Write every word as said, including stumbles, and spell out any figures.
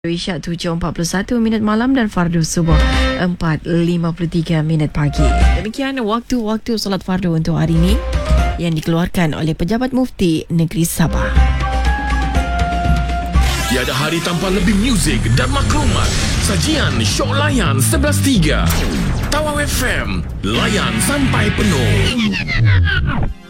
Isyak tujuh empat puluh satu minit malam dan fardu subuh empat lima puluh tiga minit pagi. Demikian waktu-waktu solat fardu untuk hari ini yang dikeluarkan oleh Pejabat Mufti Negeri Sabah. Tiada hari tanpa lebih muzik dan maklumat. Sajian Syok Layan sebelas tiga. Tawau F M. Layan sampai penuh.